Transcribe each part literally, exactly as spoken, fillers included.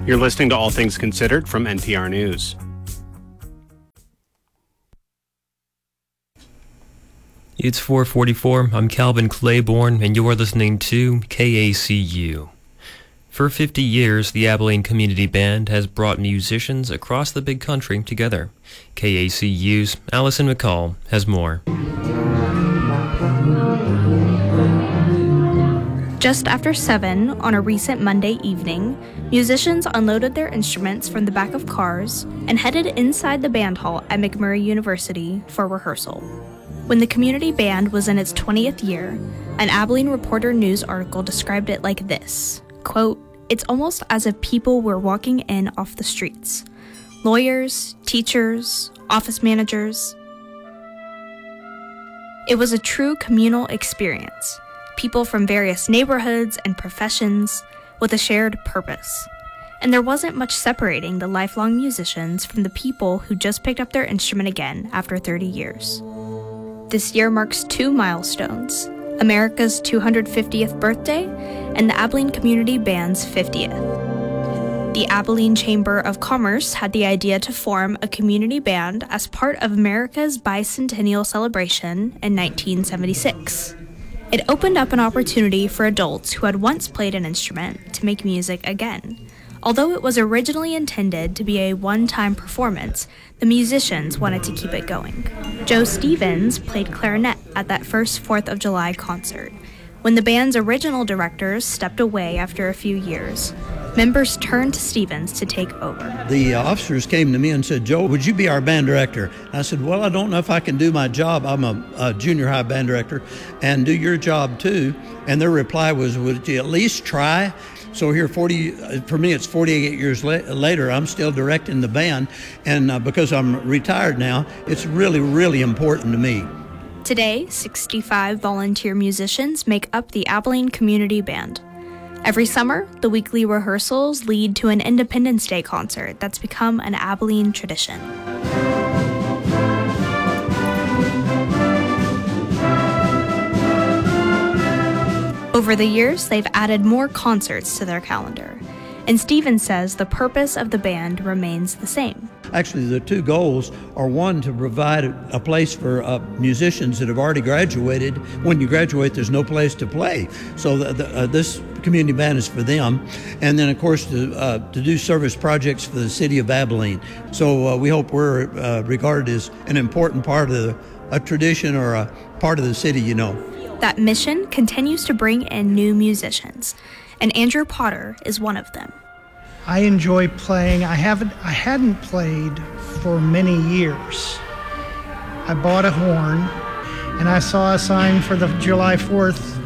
You're listening to All Things Considered from N P R News. It's four forty-four. I'm Calvin Claiborne, and you're listening to K A C U. For fifty years, the Abilene Community Band has brought musicians across the big country together. K A C U's Allison McCall has more. Just after seven on a recent Monday evening, musicians unloaded their instruments from the back of cars and headed inside the band hall at McMurray University for rehearsal. When the community band was in its twentieth year, an Abilene Reporter News article described it like this, quote, "It's almost as if people were walking in off the streets. Lawyers, teachers, office managers. It was a true communal experience. People from various neighborhoods and professions with a shared purpose. And there wasn't much separating the lifelong musicians from the people who just picked up their instrument again after thirty years. This year marks two milestones, America's two hundred fiftieth birthday and the Abilene Community Band's fiftieth. The Abilene Chamber of Commerce had the idea to form a community band as part of America's bicentennial celebration in nineteen seventy-six. It opened up an opportunity for adults who had once played an instrument to make music again. Although it was originally intended to be a one-time performance, the musicians wanted to keep it going. Joe Stevens played clarinet at that first fourth of July concert. When the band's original directors stepped away after a few years, members turned to Stevens to take over. The uh, officers came to me and said, "Joe, would you be our band director?" I said, "Well, I don't know if I can do my job. I'm a, a junior high band director, and do your job too." And their reply was, "Would you at least try?" So here, forty for me, it's forty-eight years la- later, I'm still directing the band, and uh, because I'm retired now, it's really, really important to me. Today, sixty-five volunteer musicians make up the Abilene Community Band. Every summer, the weekly rehearsals lead to an Independence Day concert that's become an Abilene tradition. Over the years, they've added more concerts to their calendar, and Stevens says the purpose of the band remains the same. Actually, the two goals are, one, to provide a place for uh, musicians that have already graduated. When you graduate, there's no place to play. So the, the, uh, this community band is for them. And then, of course, to, uh, to do service projects for the city of Abilene. So uh, we hope we're uh, regarded as an important part of the, a tradition or a part of the city, you know. That mission continues to bring in new musicians, and Andrew Potter is one of them. I enjoy playing. I haven't I hadn't played for many years. I bought a horn and I saw a sign for the July fourth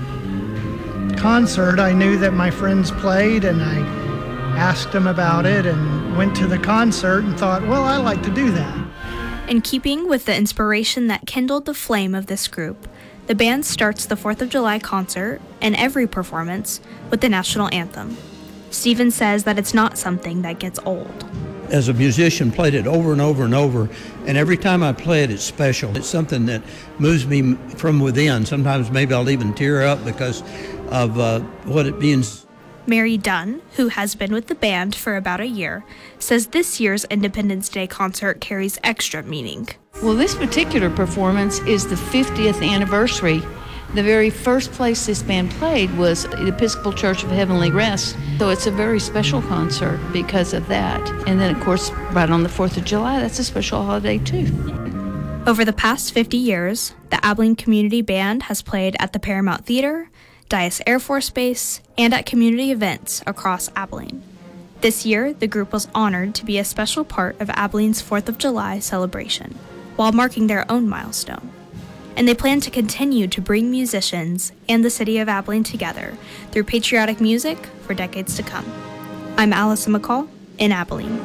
concert. I knew that my friends played and I asked them about it and went to the concert and thought, well, I like to do that. In keeping with the inspiration that kindled the flame of this group, the band starts the fourth of July concert and every performance with the national anthem. Stevens says that it's not something that gets old. As a musician, played it over and over and over, and every time I play it, it's special. It's something that moves me from within. Sometimes maybe I'll even tear up because of uh, what it means. Mary Dunn, who has been with the band for about a year, says this year's Independence Day concert carries extra meaning. Well, this particular performance is the fiftieth anniversary. The very first place this band played was the Episcopal Church of Heavenly Rest. So it's a very special concert because of that. And then, of course, right on the fourth of July, that's a special holiday, too. Over the past fifty years, the Abilene Community Band has played at the Paramount Theater, Dyess Air Force Base, and at community events across Abilene. This year, the group was honored to be a special part of Abilene's fourth of July celebration, while marking their own milestone. And they plan to continue to bring musicians and the city of Abilene together through patriotic music for decades to come. I'm Allison McCall in Abilene.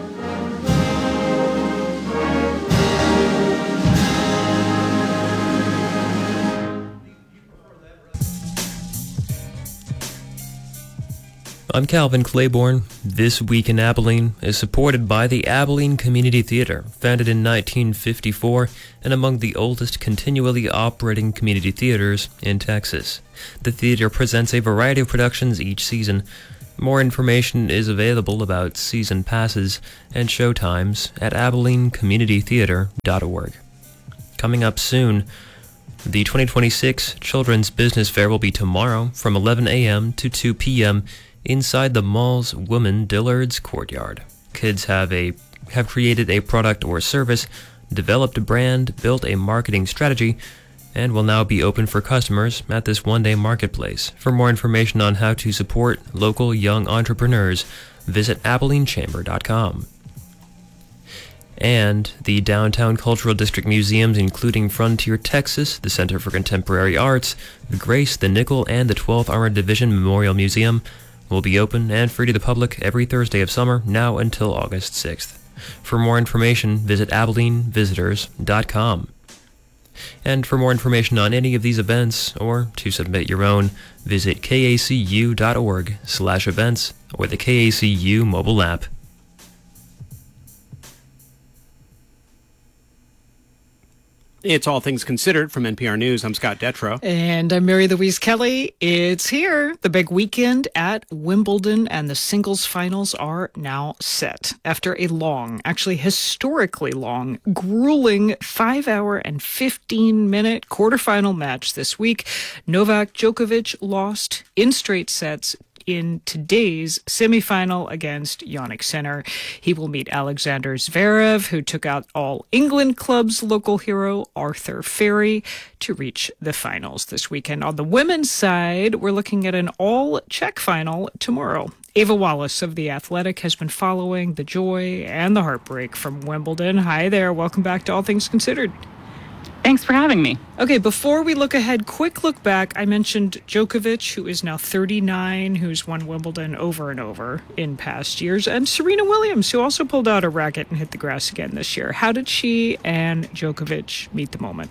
I'm Calvin Claiborne. This Week in Abilene is supported by the Abilene Community Theater, founded in nineteen fifty-four and among the oldest continually operating community theaters in Texas. The theater presents a variety of productions each season. More information is available about season passes and showtimes at abilene community theater dot org. Coming up soon, the twenty twenty-six Children's Business Fair will be tomorrow from eleven a.m. to two p.m. inside the mall's Woman Dillard's courtyard. Kids have a have created a product or service, developed a brand, built a marketing strategy, and will now be open for customers at this one-day marketplace. For more information on how to support local young entrepreneurs, visit abilene chamber dot com. And the Downtown Cultural District Museums, including Frontier Texas, the Center for Contemporary Arts, the Grace, the Nickel, and the twelfth Armored Division Memorial Museum, will be open and free to the public every Thursday of summer, now until August sixth. For more information, visit abilene visitors dot com. And for more information on any of these events, or to submit your own, visit kacu dot org slash events or the K A C U mobile app. It's All Things Considered from N P R News. I'm Scott Detrow. And I'm Mary Louise Kelly. It's here. The big weekend at Wimbledon, and the singles finals are now set. After a long, actually historically long, grueling five hour and fifteen minute quarterfinal match this week, Novak Djokovic lost in straight sets in today's semifinal against Jannik Sinner. He will meet Alexander Zverev, who took out All England Club's local hero, Arthur Ferry, to reach the finals this weekend. On the women's side, we're looking at an all-Czech final tomorrow. Ava Wallace of The Athletic has been following the joy and the heartbreak from Wimbledon. Hi there. Welcome back to All Things Considered. Thanks for having me. Okay, before we look ahead, quick look back. I mentioned Djokovic, who is now thirty-nine, who's won Wimbledon over and over in past years, and Serena Williams, who also pulled out a racket and hit the grass again this year. How did she and Djokovic meet the moment?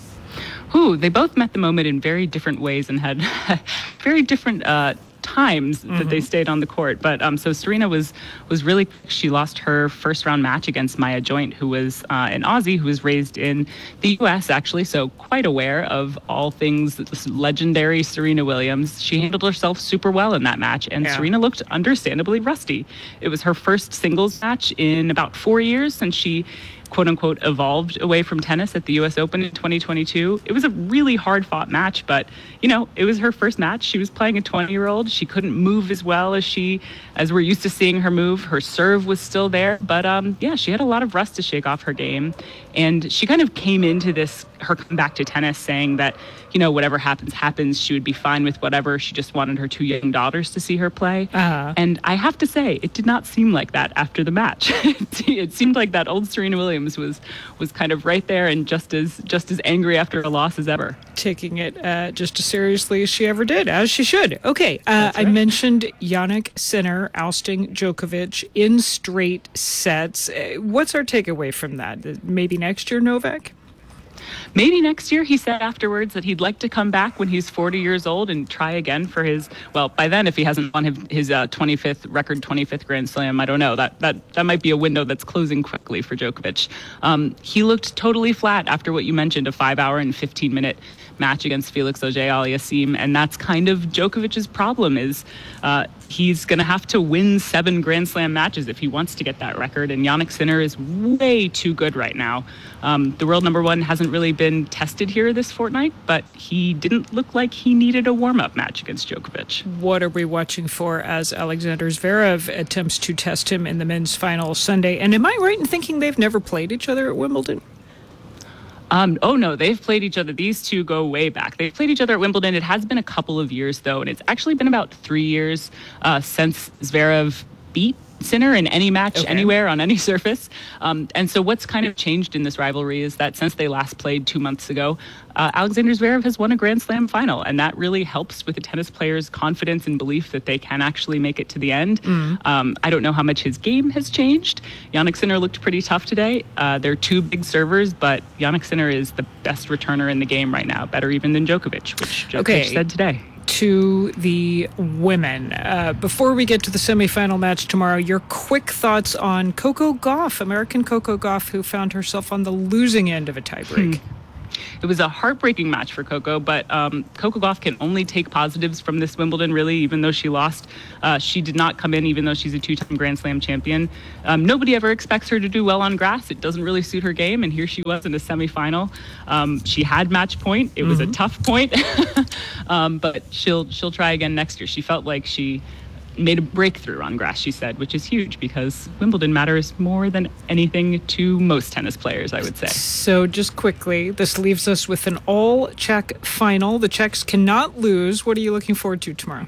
Ooh, they both met the moment in very different ways and had very different uh, times that mm-hmm. they stayed on the court. But um, so Serena was was really, she lost her first round match against Maya Joint, who was uh, an Aussie who was raised in the U S actually, so quite aware of all things legendary Serena Williams. She handled herself super well in that match, and yeah. Serena looked understandably rusty. It was her first singles match in about four years since she quote-unquote evolved away from tennis at the U S Open in twenty twenty-two. It was a really hard-fought match, but, you know, it was her first match. She was playing a twenty-year-old. She couldn't move as well as she, as we're used to seeing her move. Her serve was still there, but, um, yeah, she had a lot of rust to shake off her game. And she kind of came into this, her comeback to tennis, saying that, you know, whatever happens, happens. She would be fine with whatever. She just wanted her two young daughters to see her play. Uh-huh. And I have to say, it did not seem like that after the match. It seemed like that old Serena Williams was was kind of right there and just as just as angry after a loss as ever. Taking it uh, just as seriously as she ever did, as she should. Okay, uh, right. I mentioned Jannik Sinner ousting Djokovic in straight sets. Uh, what's our takeaway from that? Maybe next year, Novak? Maybe next year. He said afterwards that he'd like to come back when he's forty years old and try again for his, well, by then, if he hasn't won his, his uh, twenty-fifth record, twenty-fifth Grand Slam, I don't know. That that that might be a window that's closing quickly for Djokovic. Um, he looked totally flat after what you mentioned, a five hour and fifteen minute match against Felix Auger-Aliassime, and that's kind of Djokovic's problem is uh, he's going to have to win seven Grand Slam matches if he wants to get that record, and Jannik Sinner is way too good right now. Um, the world number one hasn't really been tested here this fortnight, but he didn't look like he needed a warm-up match against Djokovic. What are we watching for as Alexander Zverev attempts to test him in the men's final Sunday? And am I right in thinking they've never played each other at Wimbledon? Um, oh, no, they've played each other. These two go way back. They've played each other at Wimbledon. It has been a couple of years, though, and it's actually been about three years uh, since Zverev beat Sinner in any match, okay. anywhere, on any surface. Um, and so what's kind of changed in this rivalry is that since they last played two months ago, uh, Alexander Zverev has won a Grand Slam final, and that really helps with the tennis player's confidence and belief that they can actually make it to the end. Mm. Um, I don't know how much his game has changed. Jannik Sinner looked pretty tough today. Uh, they're two big servers, but Jannik Sinner is the best returner in the game right now, better even than Djokovic, which Djokovic okay. said today. To the women. Uh, before we get to the semifinal match tomorrow, your quick thoughts on Coco Gauff, American Coco Gauff, who found herself on the losing end of a tiebreak. Hmm. It was a heartbreaking match for Coco, but um, Coco Gauff can only take positives from this Wimbledon, really, even though she lost. Uh, she did not come in, even though she's a two-time Grand Slam champion. Um, nobody ever expects her to do well on grass. It doesn't really suit her game, and here she was in a semifinal. Um, she had match point. It was mm-hmm. a tough point, um, but she'll she'll try again next year. She felt like she made a breakthrough on grass, she said, which is huge because Wimbledon matters more than anything to most tennis players, I would say. So just quickly, this leaves us with an all-Czech final. The Czechs cannot lose. What are you looking forward to tomorrow?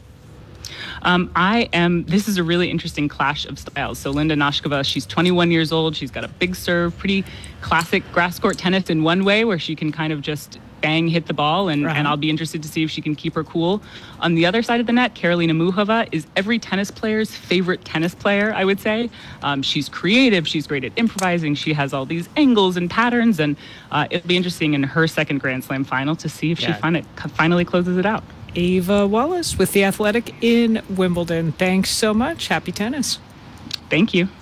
Um, I am, this is a really interesting clash of styles. So Linda Noskova, she's twenty-one years old. She's got a big serve, pretty classic grass court tennis in one way where she can kind of just bang, hit the ball, and, right. and I'll be interested to see if she can keep her cool. On the other side of the net, Karolina Muchova is every tennis player's favorite tennis player, I would say. Um, she's creative. She's great at improvising. She has all these angles and patterns, and uh, it'll be interesting in her second Grand Slam final to see if yeah. she fin- finally closes it out. Ava Wallace with The Athletic in Wimbledon. Thanks so much. Happy tennis. Thank you.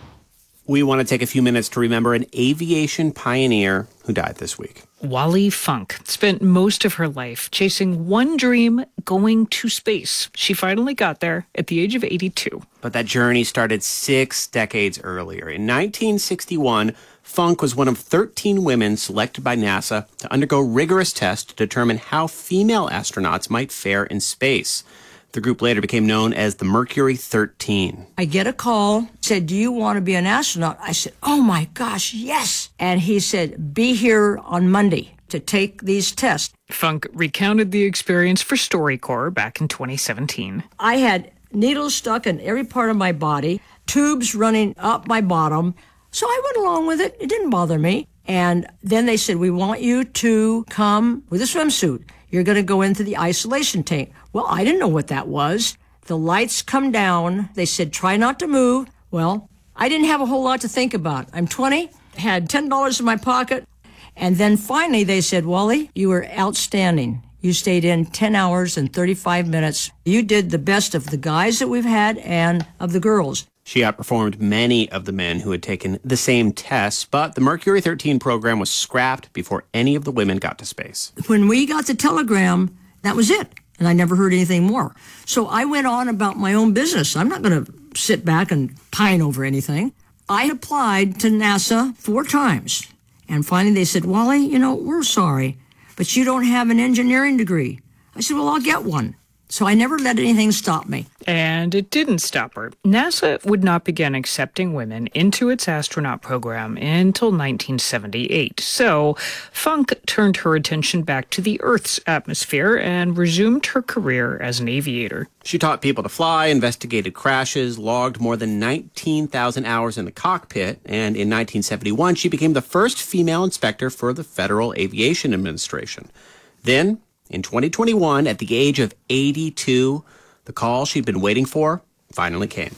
We want to take a few minutes to remember an aviation pioneer who died this week. Wally Funk spent most of her life chasing one dream, going to space. She finally got there at the age of eighty-two. But that journey started six decades earlier. In nineteen sixty-one, Funk was one of thirteen women selected by NASA to undergo rigorous tests to determine how female astronauts might fare in space. The group later became known as the Mercury thirteen. I get a call, said, do you want to be an astronaut? I said, oh my gosh, yes. And he said, be here on Monday to take these tests. Funk recounted the experience for StoryCorps back in twenty seventeen. I had needles stuck in every part of my body, tubes running up my bottom. So I went along with it. It didn't bother me. And then they said, we want you to come with a swimsuit. You're going to go into the isolation tank. Well, I didn't know what that was. The lights come down. They said, try not to move. Well, I didn't have a whole lot to think about. I'm twenty, had ten dollars in my pocket. And then finally they said, Wally, you were outstanding. You stayed in ten hours and thirty-five minutes. You did the best of the guys that we've had and of the girls. She outperformed many of the men who had taken the same tests, but the Mercury thirteen program was scrapped before any of the women got to space. When we got the telegram, that was it, and I never heard anything more. So I went on about my own business. I'm not going to sit back and pine over anything. I applied to NASA four times, and finally they said, Wally, you know, we're sorry, but you don't have an engineering degree. I said, well, I'll get one. So I never let anything stop me. And it didn't stop her. NASA would not begin accepting women into its astronaut program until nineteen seventy-eight. So Funk turned her attention back to the Earth's atmosphere and resumed her career as an aviator. She taught people to fly, investigated crashes, logged more than nineteen thousand hours in the cockpit, and in nineteen seventy-one, she became the first female inspector for the Federal Aviation Administration. Then, in twenty twenty-one, at the age of eighty-two, the call she'd been waiting for finally came.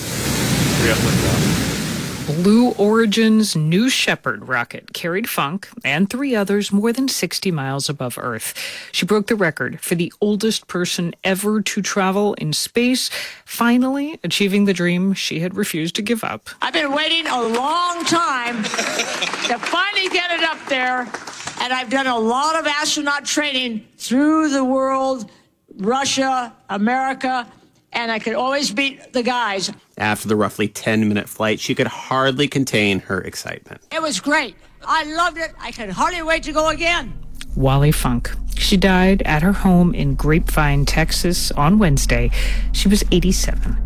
Blue Origin's New Shepard rocket carried Funk and three others more than sixty miles above Earth. She broke the record for the oldest person ever to travel in space, finally achieving the dream she had refused to give up. I've been waiting a long time to finally get it up there, and I've done a lot of astronaut training through the world, Russia, America, and I could always beat the guys. After the roughly ten-minute flight, she could hardly contain her excitement. It was great. I loved it. I could hardly wait to go again. Wally Funk. She died at her home in Grapevine, Texas on Wednesday. She was eighty-seven.